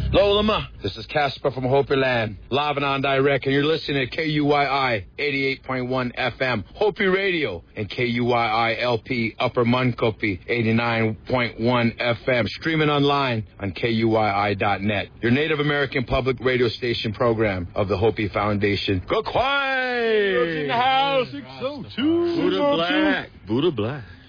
Lolama, this is Casper from Hopi Land, live and on direct, and you're listening to KUYI 88.1 FM, Hopi Radio, and KUYI LP Upper Munkopi 89.1 FM, streaming online on KUYI.net, your Native American public radio station program of the Hopi Foundation. Go Kwai! In the house, 602. Buddha Black.